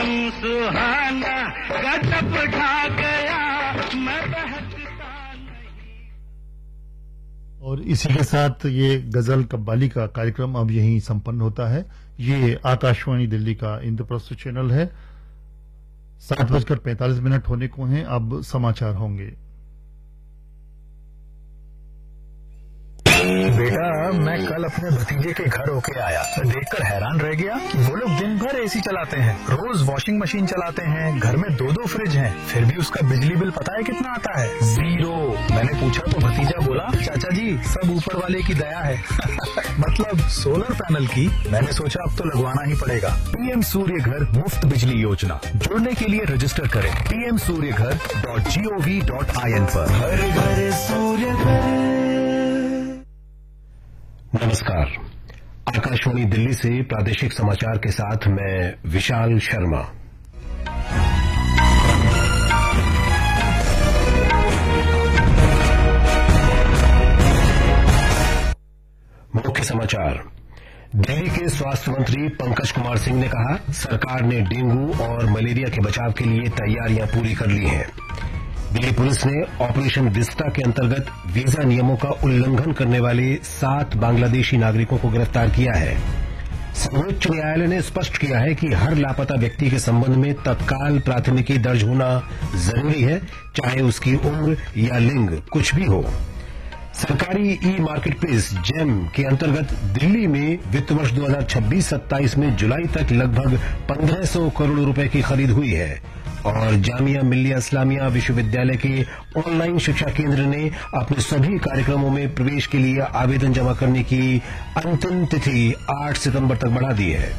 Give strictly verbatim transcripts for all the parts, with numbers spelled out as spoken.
मौसम सुहाना गजब ढा गया मैं बहकता नहीं। और इसी के साथ ये गजल कव्वाली का कार्यक्रम अब यहीं संपन्न होता है। ये आकाशवाणी दिल्ली का इंद्रप्रस्थ चैनल है। सात बजकर पैंतालीस मिनट होने को हैं। अब समाचार होंगे। बेटा, मैं कल अपने भतीजे के घर होके आया, देखकर हैरान रह गया कि वो लोग दिन भर एसी चलाते हैं, रोज वॉशिंग मशीन चलाते हैं, घर में दो दो फ्रिज हैं, फिर भी उसका बिजली बिल पता है कितना आता है? जीरो। मैंने पूछा तो भतीजा बोला, चाचा जी सब ऊपर वाले की दया है। मतलब सोलर पैनल की। मैंने सोचा अब तो लगवाना ही पड़ेगा। पीएम सूर्य घर मुफ्त बिजली योजना, जुड़ने के लिए रजिस्टर करें पी एम सूर्य घर dot G O V dot I N पर। हर घर सूर्य घर। नमस्कार, आकाशवाणी दिल्ली से प्रादेशिक समाचार के साथ मैं विशाल शर्मा। मुख्य समाचार। दिल्ली के स्वास्थ्य मंत्री पंकज कुमार सिंह ने कहा, सरकार ने डेंगू और मलेरिया के बचाव के लिए तैयारियां पूरी कर ली हैं। दिल्ली पुलिस ने ऑपरेशन विस्टा के अंतर्गत वीजा नियमों का उल्लंघन करने वाले सात बांग्लादेशी नागरिकों को गिरफ्तार किया है। सर्वोच्च न्यायालय ने स्पष्ट किया है कि हर लापता व्यक्ति के संबंध में तत्काल प्राथमिकी दर्ज होना जरूरी है, चाहे उसकी उम्र या लिंग कुछ भी हो। सरकारी ई मार्केट प्लेस जेम के अंतर्गत दिल्ली में वित्त वर्ष दो हज़ार छब्बीस सत्ताईस में जुलाई तक लगभग पंद्रह सौ करोड़ रुपए की खरीद हुई है। और जामिया मिल्लिया इस्लामिया विश्वविद्यालय के ऑनलाइन शिक्षा केंद्र ने अपने सभी कार्यक्रमों में प्रवेश के लिए आवेदन जमा करने की अंतिम तिथि आठ सितंबर तक बढ़ा दी है।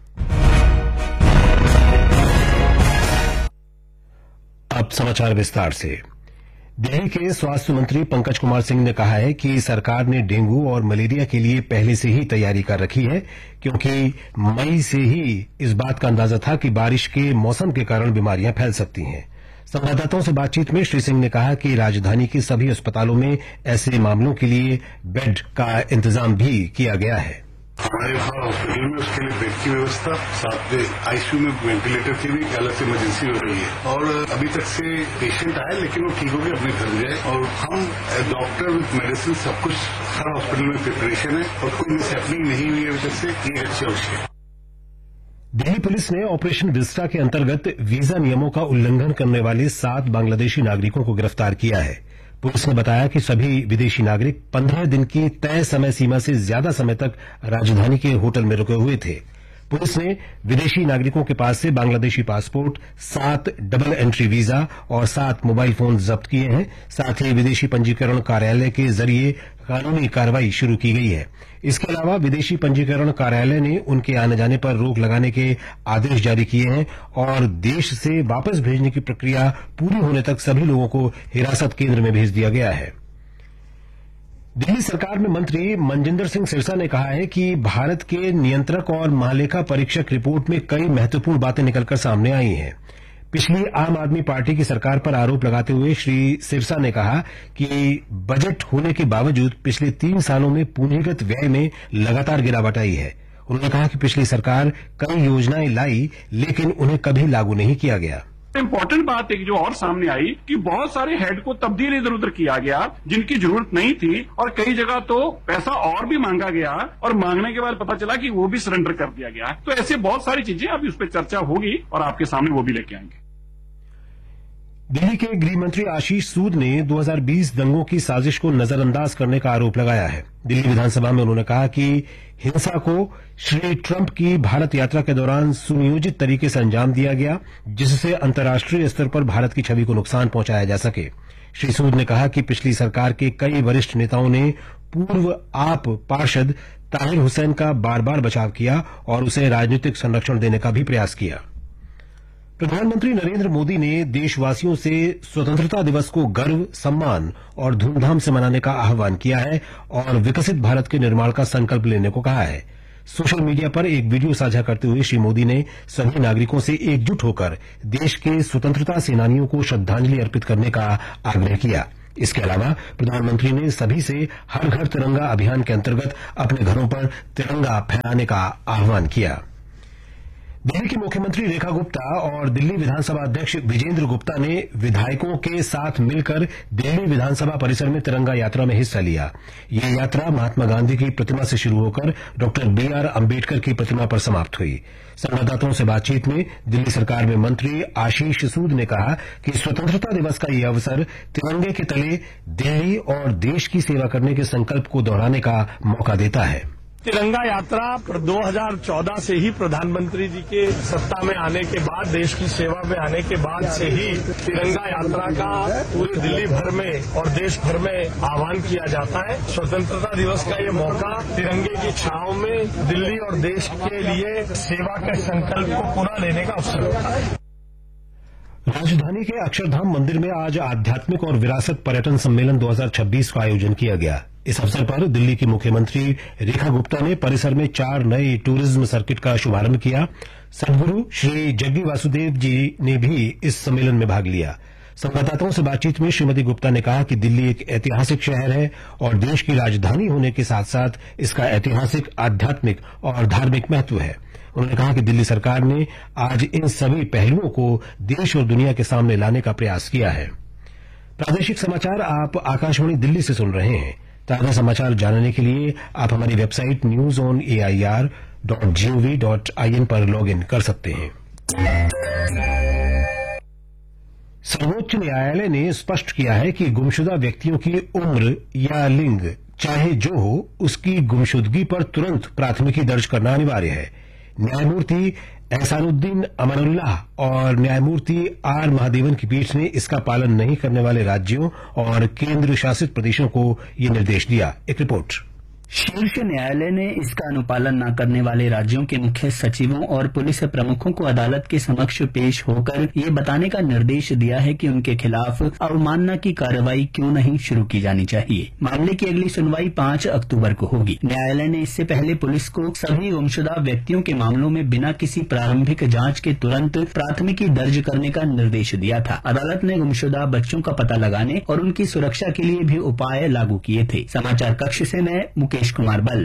अब समाचार विस्तार से। दिल्ली के स्वास्थ्य मंत्री पंकज कुमार सिंह ने कहा है कि सरकार ने डेंगू और मलेरिया के लिए पहले से ही तैयारी कर रखी है, क्योंकि मई से ही इस बात का अंदाजा था कि बारिश के मौसम के कारण बीमारियां फैल सकती हैं। संवाददाताओं से बातचीत में श्री सिंह ने कहा कि राजधानी के सभी अस्पतालों में ऐसे मामलों के लिए बेड का इंतजाम भी किया गया है। हमारे वहाँ हॉस्पिटल में उसके लिए बेड की व्यवस्था, साथ में आईसीयू में वेंटिलेटर की भी अलग से इमरजेंसी हो रही है। और अभी तक से पेशेंट आए लेकिन वो ठीक हो गए, अपने घर गए। और हम डॉक्टर विद मेडिसिन सब कुछ हर हॉस्पिटल में प्रिपरेशन है और कोई मिस हैपनिंग नहीं हुई है अभी तक से। ये अच्छे विषय है। दिल्ली पुलिस ने ऑपरेशन विस्टा के अंतर्गत वीजा नियमों का उल्लंघन करने वाले सात बांग्लादेशी नागरिकों को गिरफ्तार किया है। पुलिस ने बताया कि सभी विदेशी नागरिक पंद्रह दिन की तय समय सीमा से ज्यादा समय तक राजधानी के होटल में रुके हुए थे। पुलिस ने विदेशी नागरिकों के पास से बांग्लादेशी पासपोर्ट, सात डबल एंट्री वीजा और सात मोबाइल फोन जब्त किए हैं। साथ ही विदेशी पंजीकरण कार्यालय के जरिए कानूनी कार्रवाई शुरू की गई है। इसके अलावा विदेशी पंजीकरण कार्यालय ने उनके आने जाने पर रोक लगाने के आदेश जारी किए हैं और देश से वापस भेजने की प्रक्रिया पूरी होने तक सभी लोगों को हिरासत केंद्र में भेज दिया गया है। दिल्ली सरकार में मंत्री मनजिंदर सिंह सिरसा ने कहा है कि भारत के नियंत्रक और महालेखा परीक्षक रिपोर्ट में कई महत्वपूर्ण बातें निकलकर सामने आई हैं। पिछली आम आदमी पार्टी की सरकार पर आरोप लगाते हुए श्री सिरसा ने कहा कि बजट होने के बावजूद पिछले तीन सालों में पूंजीगत व्यय में लगातार गिरावट आई है। उन्होंने कहा कि पिछली सरकार कई योजनाएं लाई लेकिन उन्हें कभी लागू नहीं किया गया। इम्पोर्टेंट बात एक जो और सामने आई कि बहुत सारे हेड को तब्दील इधर उधर किया गया जिनकी जरूरत नहीं थी और कई जगह तो पैसा और भी मांगा गया और मांगने के बाद पता चला कि वो भी सरेंडर कर दिया गया। तो ऐसे बहुत सारी चीजें अभी उस पर चर्चा होगी और आपके सामने वो भी लेके आएंगे। दिल्ली के गृह मंत्री आशीष सूद ने दो हज़ार बीस दंगों की साजिश को नजरअंदाज करने का आरोप लगाया है। दिल्ली विधानसभा में उन्होंने कहा कि हिंसा को श्री ट्रंप की भारत यात्रा के दौरान सुनियोजित तरीके से अंजाम दिया गया, जिससे अंतर्राष्ट्रीय स्तर पर भारत की छवि को नुकसान पहुंचाया जा सके। श्री सूद ने कहा कि पिछली सरकार के कई वरिष्ठ नेताओं ने पूर्व आप पार्षद ताहिर हुसैन का बार बार बचाव किया और उसे राजनीतिक संरक्षण देने का भी प्रयास किया। प्रधानमंत्री नरेंद्र मोदी ने देशवासियों से स्वतंत्रता दिवस को गर्व, सम्मान और धूमधाम से मनाने का आह्वान किया है और विकसित भारत के निर्माण का संकल्प लेने को कहा है। सोशल मीडिया पर एक वीडियो साझा करते हुए श्री मोदी ने सभी नागरिकों से एकजुट होकर देश के स्वतंत्रता सेनानियों को श्रद्धांजलि अर्पित करने का आग्रह किया। इसके अलावा प्रधानमंत्री ने सभी से हर घर तिरंगा अभियान के अंतर्गत अपने घरों पर तिरंगा फहराने का आह्वान किया। दिल्ली की मुख्यमंत्री रेखा गुप्ता और दिल्ली विधानसभा अध्यक्ष विजेंद्र गुप्ता ने विधायकों के साथ मिलकर दिल्ली विधानसभा परिसर में तिरंगा यात्रा में हिस्सा लिया। यह यात्रा महात्मा गांधी की प्रतिमा से शुरू होकर डॉक्टर बी आर अम्बेडकर की प्रतिमा पर समाप्त हुई। संवाददाताओं से बातचीत में दिल्ली सरकार में मंत्री आशीष सूद ने कहा कि स्वतंत्रता दिवस का यह अवसर तिरंगे के तले दिल्ली और देश की सेवा करने के संकल्प को दोहराने का मौका देता है। तिरंगा यात्रा दो हज़ार चौदह से ही प्रधानमंत्री जी के सत्ता में आने के बाद, देश की सेवा में आने के बाद से ही तिरंगा यात्रा का पूरे दिल्ली भर में और देश भर में आह्वान किया जाता है। स्वतंत्रता दिवस का ये मौका तिरंगे की छांव में दिल्ली और देश के लिए सेवा के संकल्प को पूरा लेने का अवसर होता है। राजधानी के अक्षरधाम मंदिर में आज आध्यात्मिक और विरासत पर्यटन सम्मेलन दो हज़ार छब्बीस का आयोजन किया गया। इस अवसर पर दिल्ली की मुख्यमंत्री रेखा गुप्ता ने परिसर में चार नए टूरिज्म सर्किट का शुभारंभ किया। सदगुरु श्री जग्गी वासुदेव जी ने भी इस सम्मेलन में भाग लिया। संवाददाताओं से बातचीत में श्रीमती गुप्ता ने कहा कि दिल्ली एक ऐतिहासिक शहर है और देश की राजधानी होने के साथ साथ इसका ऐतिहासिक, आध्यात्मिक और धार्मिक महत्व है। उन्होंने कहा कि दिल्ली सरकार ने आज इन सभी पहलुओं को देश और दुनिया के सामने लाने का प्रयास किया है। प्रादेशिक समाचार आप आकाशवाणी दिल्ली से सुन रहे हैं। ताजा समाचार जानने के लिए आप हमारी website news on A I R dot gov dot I N पर लॉग इन कर सकते हैं। सर्वोच्च न्यायालय ने स्पष्ट किया है कि गुमशुदा व्यक्तियों की उम्र या लिंग चाहे जो हो, उसकी गुमशुदगी पर तुरंत प्राथमिकी दर्ज करना अनिवार्य है। न्यायमूर्ति एहसानुद्दीन अमनुल्लाह और न्यायमूर्ति आर महादेवन की पीठ ने इसका पालन नहीं करने वाले राज्यों और केंद्र शासित प्रदेशों को ये निर्देश दिया। एक रिपोर्ट। शीर्ष न्यायालय ने इसका अनुपालन न करने वाले राज्यों के मुख्य सचिवों और पुलिस प्रमुखों को अदालत के समक्ष पेश होकर ये बताने का निर्देश दिया है कि उनके खिलाफ अवमानना की कार्रवाई क्यों नहीं शुरू की जानी चाहिए। मामले की अगली सुनवाई पांच अक्टूबर को होगी। न्यायालय ने इससे पहले पुलिस को सभी गुमशुदा व्यक्तियों के मामलों में बिना किसी प्रारंभिक जांच के तुरंत प्राथमिकी दर्ज करने का निर्देश दिया था। अदालत ने गुमशुदा बच्चों का पता लगाने और उनकी सुरक्षा के लिए भी उपाय लागू किए थे। समाचार कक्ष से मैं मुकेश कुमार बल।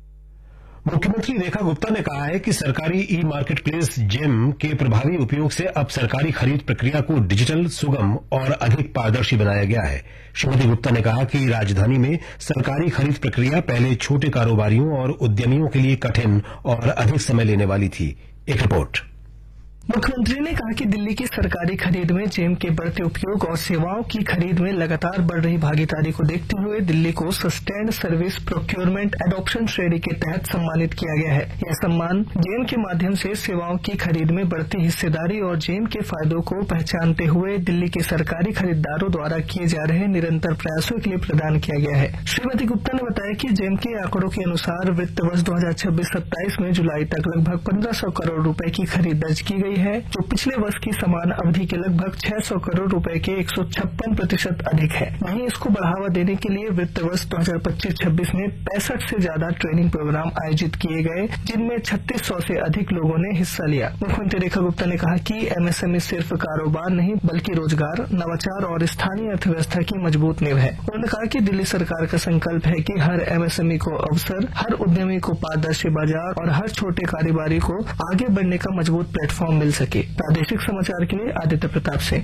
मुख्यमंत्री रेखा गुप्ता ने कहा है कि सरकारी ई मार्केट प्लेस जेम के प्रभावी उपयोग से अब सरकारी खरीद प्रक्रिया को डिजिटल, सुगम और अधिक पारदर्शी बनाया गया है। श्रीमती गुप्ता ने कहा कि राजधानी में सरकारी खरीद प्रक्रिया पहले छोटे कारोबारियों और उद्यमियों के लिए कठिन और अधिक समय लेने वाली थी। एक रिपोर्ट। मुख्यमंत्री ने कहा कि दिल्ली की सरकारी खरीद में जेम के बढ़ते उपयोग और सेवाओं की खरीद में लगातार बढ़ रही भागीदारी को देखते हुए दिल्ली को सस्टेन्ड सर्विस प्रोक्योरमेंट एडॉप्शन श्रेणी के तहत सम्मानित किया गया है। यह सम्मान जेम के माध्यम से सेवाओं की खरीद में बढ़ती हिस्सेदारी और जेम के फायदों को पहचानते हुए दिल्ली के सरकारी खरीदारों द्वारा किए जा रहे निरंतर प्रयासों के लिए प्रदान किया गया है। श्रीमती गुप्ता ने बताया कि जेम के आंकड़ों के अनुसार वित्त वर्ष दो हजार छब्बीस सत्ताईस में जुलाई तक लगभग पंद्रह सौ करोड़ रुपए की खरीद दर्ज की गई है, जो पिछले वर्ष की समान अवधि के लगभग छह सौ करोड़ रुपए के एक सौ छप्पन प्रतिशत अधिक है। वहीं इसको बढ़ावा देने के लिए वित्त वर्ष दो हजार पच्चीस छब्बीस में पैंसठ से ज्यादा ट्रेनिंग प्रोग्राम आयोजित किए गए, जिनमें छत्तीस सौ से अधिक लोगों ने हिस्सा लिया। मुख्यमंत्री रेखा गुप्ता ने कहा कि एमएसएमई सिर्फ कारोबार नहीं बल्कि रोजगार, नवाचार और स्थानीय अर्थव्यवस्था की मजबूत नींव है। उन्होंने कहा कि दिल्ली सरकार का संकल्प है कि हर एमएसएमई को अवसर, हर उद्यमी को पारदर्शी बाजार और हर छोटे कारोबारी को आगे बढ़ने का मजबूत प्लेटफॉर्म मिल सके। प्रादेशिक समाचार के लिए आदित्य प्रताप से।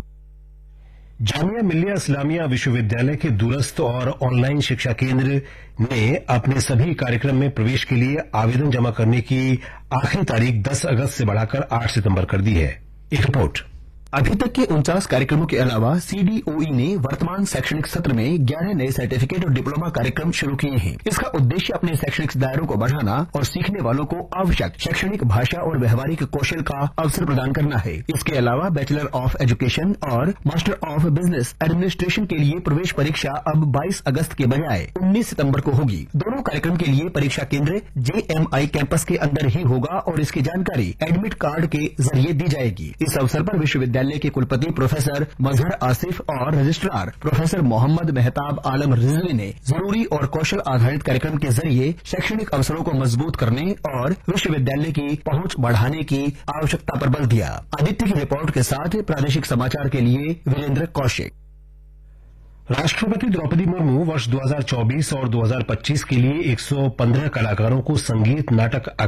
जामिया मिल्लिया इस्लामिया विश्वविद्यालय के दूरस्थ और ऑनलाइन शिक्षा केंद्र ने अपने सभी कार्यक्रम में प्रवेश के लिए आवेदन जमा करने की आखिरी तारीख दस अगस्त से बढ़ाकर आठ सितंबर कर दी है। एक रिपोर्ट। अभी तक के उनचास कार्यक्रमों के अलावा सीडीओई ने वर्तमान शैक्षणिक सत्र में ग्यारह नए सर्टिफिकेट और डिप्लोमा कार्यक्रम शुरू किए हैं। इसका उद्देश्य अपने शैक्षणिक दायरों को बढ़ाना और सीखने वालों को आवश्यक शैक्षणिक भाषा और व्यवहारिक कौशल का अवसर प्रदान करना है। इसके अलावा बैचलर ऑफ एजुकेशन और मास्टर ऑफ बिजनेस एडमिनिस्ट्रेशन के लिए प्रवेश परीक्षा अब बाईस अगस्त के बजाय उन्नीस सितम्बर को होगी। दोनों कार्यक्रम के लिए परीक्षा केंद्र जेएमआई कैंपस के अंदर ही होगा और इसकी जानकारी एडमिट कार्ड के जरिए दी जाएगी। इस अवसर पर विश्वविद्यालय विश्वविद्यालय के कुलपति प्रोफेसर मजहर आसिफ और रजिस्ट्रार प्रोफेसर मोहम्मद मेहताब आलम रिजवी ने जरूरी और कौशल आधारित कार्यक्रम के जरिए शैक्षणिक अवसरों को मजबूत करने और विश्वविद्यालय की पहुंच बढ़ाने की आवश्यकता पर बल दिया। आदित्य की रिपोर्ट के साथ प्रादेशिक समाचार के लिए वीरेंद्र कौशिक। राष्ट्रपति द्रौपदी मुर्मू वर्ष दो हज़ार चौबीस और दो हज़ार पच्चीस के लिए एक सौ पंद्रह कलाकारों को संगीत नाटक